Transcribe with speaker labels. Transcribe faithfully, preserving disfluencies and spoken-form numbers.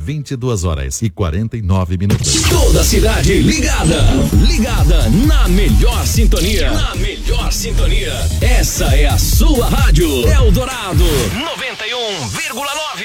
Speaker 1: vinte e duas horas e quarenta e nove minutos.
Speaker 2: Toda a cidade ligada, ligada na melhor sintonia, na melhor sintonia. Essa é a sua rádio Eldorado noventa e um vírgula nove.